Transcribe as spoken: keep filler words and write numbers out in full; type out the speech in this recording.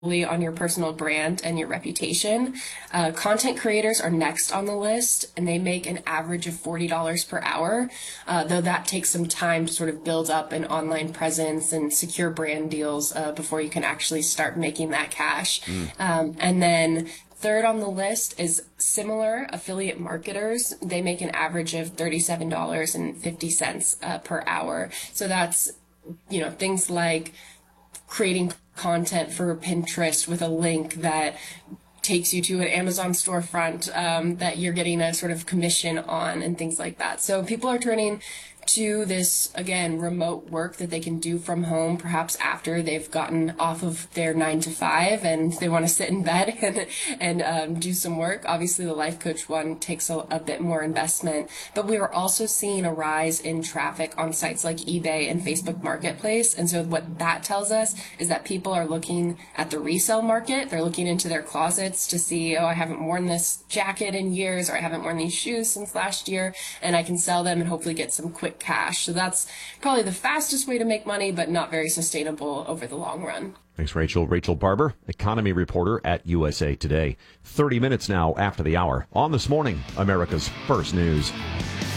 on your personal brand and your reputation. Uh, content creators are next on the list, and they make an average of forty dollars per hour, uh, though that takes some time to sort of build up an online presence and secure brand deals uh, before you can actually start making that cash. Mm. Um, and then third on the list is similar affiliate marketers. They make an average of thirty-seven dollars and fifty cents uh, per hour. So that's, you know, things like creating content for Pinterest with a link that takes you to an Amazon storefront um, that you're getting a sort of commission on and things like that. So people are turning to this, again, remote work that they can do from home, perhaps after they've gotten off of their nine to five and they want to sit in bed and, and um, do some work. Obviously, the life coach one takes a, a bit more investment, but we are also seeing a rise in traffic on sites like eBay and Facebook Marketplace. And so what that tells us is that people are looking at the resale market. They're looking into their closets to see, oh, I haven't worn this jacket in years, or I haven't worn these shoes since last year, and I can sell them and hopefully get some quick cash. So that's probably the fastest way to make money, but not very sustainable over the long run. Thanks, Rachel. Rachel Barber, economy reporter at U S A Today. thirty minutes now after the hour on This Morning, America's First News.